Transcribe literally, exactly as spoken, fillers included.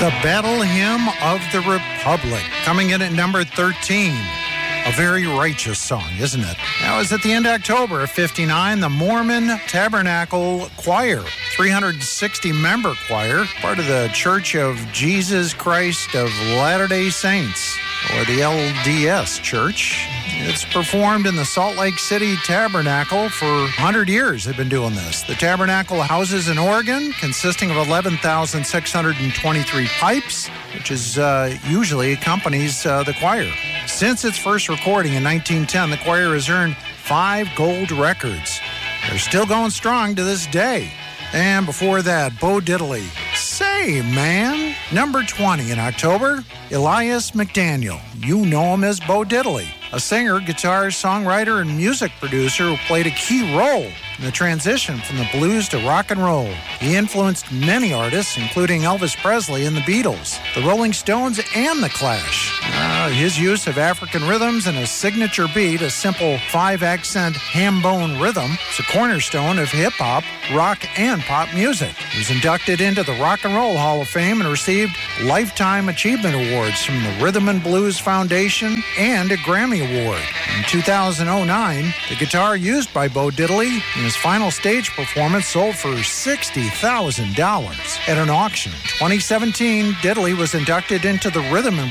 The Battle Hymn of the Republic, coming in at number thirteen. A very righteous song, isn't it? That was at the end of October of fifty-nine, the Mormon Tabernacle Choir, three hundred sixty member choir, part of the Church of Jesus Christ of Latter-day Saints, or the L D S Church. It's performed in the Salt Lake City Tabernacle for one hundred years. They've been doing this. The Tabernacle houses an organ consisting of eleven thousand six hundred twenty-three pipes, which is uh, usually accompanies uh, the choir. Since its first recording in nineteen ten, the choir has earned five gold records. They're still going strong to this day. And before that, Bo Diddley. Say, man. Number twenty in October, Elias McDaniel. You know him as Bo Diddley, a singer, guitarist, songwriter, and music producer who played a key role in the transition from the blues to rock and roll. He influenced many artists, including Elvis Presley and the Beatles, the Rolling Stones, and the Clash. Uh, his use of African rhythms and a signature beat, a simple five-accent ham-bone rhythm, is a cornerstone of hip-hop, rock, and pop music. He was inducted into the Rock and Roll Hall of Fame and received Lifetime Achievement Awards from the Rhythm and Blues Foundation and a Grammy Award. In two thousand nine, the guitar used by Bo Diddley in his final stage performance sold for sixty thousand dollars at an auction. In twenty seventeen, Diddley was inducted into the Rhythm and